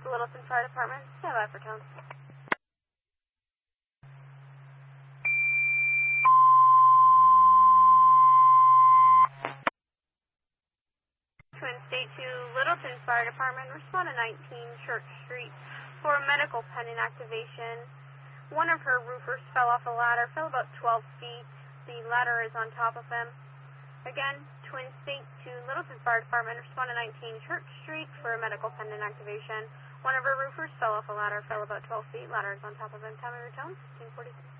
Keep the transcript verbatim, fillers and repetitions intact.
the Littleton Fire Department. Stand by for tone. Twin State to Littleton Fire Department. Respond to nineteen Church Street for medical pending activation. One of her roofers fell off a ladder, fell about twelve feet. The ladder is on top of him. Again, Twin State to Littleton Fire Department. Respond to nineteen Church Street for medical pending activation. One of her roofers fell off a ladder, fell about twelve feet. Ladder is on top of him. Time of your tone, fifteen forty-six.